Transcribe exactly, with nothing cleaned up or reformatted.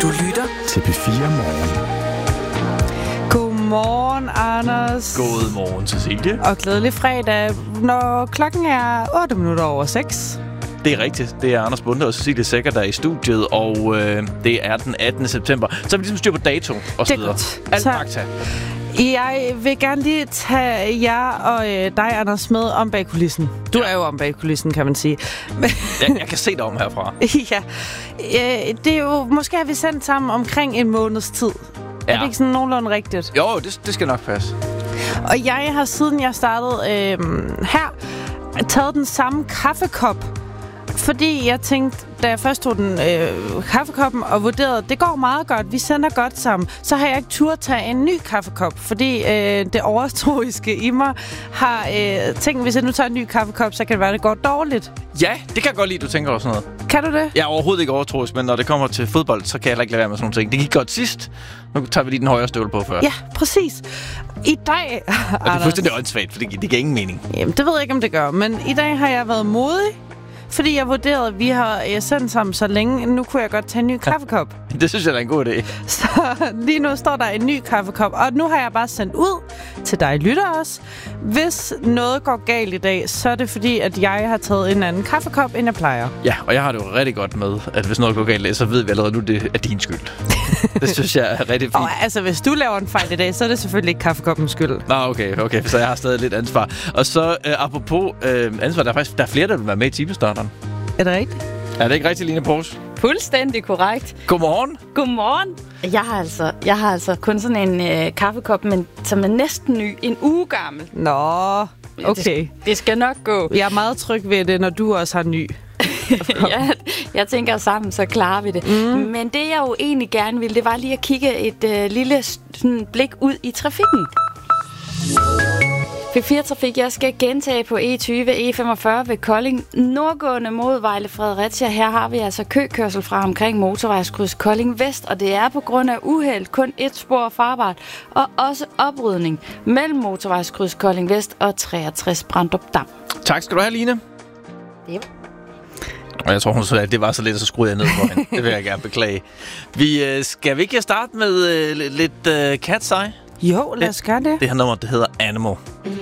Du lytter til P fire Morgen. Godmorgen, Anders. Godmorgen, Cecilie. Og glædelig fredag, når klokken er otte minutter over seks. Det er rigtigt. Det er Anders Bunde og Cecilie Sækker, der er i studiet, og øh, det er den attende september. Så er vi ligesom styr på dato og så videre. Alt fakta. Jeg vil gerne lige tage jer og øh, dig, Anders, med om bag kulissen. Du ja. er jo om bag kulissen, kan man sige. jeg, jeg kan se dig om herfra. ja. Øh, det er jo, måske har vi sendt sammen omkring en måneds tid. Ja. Er det ikke sådan nogenlunde rigtigt? Jo, det, det skal nok passe. Og jeg har, siden jeg startede øh, her, taget den samme kaffekop. Fordi jeg tænkte, da jeg først tog den øh, kaffekoppen og vurderede, det går meget godt, vi sender godt sammen, så har jeg ikke turde tage en ny kaffekop. Fordi øh, det overtroiske i mig har øh, tænkt, hvis jeg nu tager en ny kaffekop, så kan det være, det går dårligt. Ja, det kan jeg godt lide, du tænker over sådan noget. Kan du det? Jeg er overhovedet ikke overtroisk, men når det kommer til fodbold, så kan jeg heller ikke lade være med sådan nogle ting. Det gik godt sidst. Nu tager vi lige den højre støvle på først. Ja, præcis. I dag, og det er fuldstændig åndssvagt, for det, det giver ingen mening. Jamen, det ved jeg ikke, om det gør. Men i dag har jeg været modig. Fordi jeg vurderede, at vi har sendt sammen så længe. Nu kunne jeg godt tage en ny kaffekop. Det synes jeg er en god idé. Så lige nu står der en ny kaffekop. Og nu har jeg bare sendt ud til dig lytter også. Hvis noget går galt i dag, så er det fordi, at jeg har taget en anden kaffekop, end jeg plejer. Ja, og jeg har det jo rigtig godt med, at hvis noget går galt, så ved vi allerede nu, det er din skyld. Det synes jeg er rigtig fint. Og altså, hvis du laver en fejl i dag, så er det selvfølgelig ikke kaffekoppens skyld. Nå, okay, okay, så jeg har stadig lidt ansvar. Og så øh, apropos øh, ansvar, der er faktisk der er flere, der vil være med i Timestarteren. Er det rigtigt? Er det ikke rigtigt, Line Pors? Fuldstændig korrekt. Godmorgen. Godmorgen. Jeg har altså, jeg har altså kun sådan en øh, kaffekop, men som er næsten ny, en uge gammel. Nå, okay. Det, det skal nok gå. Jeg er meget tryg ved det, når du også har ny. ja, jeg tænker sammen, så klarer vi det. Mm. Men det, jeg jo egentlig gerne ville, det var lige at kigge et øh, lille sådan, blik ud i trafikken. P fire Trafik, jeg skal gentage på E tyve, E femogfyrre ved Kolding. Nordgående mod Vejle Fredericia. Her har vi altså køkørsel fra omkring motorvejskryds Kolding Vest, og det er på grund af uheld kun et spor farbart, og også oprydning mellem motorvejskryds Kolding Vest og treogtres Brandrup Dam. Tak skal du have, Line. Det Og jeg tror, hun sagde, at det var så lidt, så skruede jeg ned for hende. Det vil jeg gerne beklage. Vi, øh, skal vi ikke starte med øh, lidt øh, Cat's Eye? Jo, lad os gøre det. Det her nummer, det hedder Animal.